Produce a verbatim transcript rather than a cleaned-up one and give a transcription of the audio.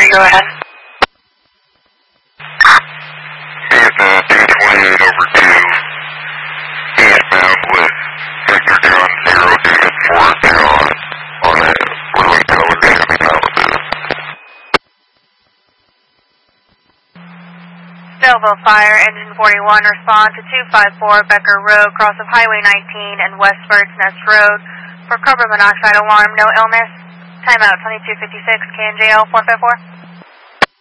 three, go ahead. Vietnam two twenty-eight over two. Eastbound with Victor John zero, David four John on a Whirling Tower, Chevy Malibu. Belleville Fire, Engine forty-one, respond to two five four Becker Road, cross of Highway nineteen and West Bird's Nest Road for carbon monoxide alarm, no illness. Timeout twenty-two fifty-six, K N J L four five four.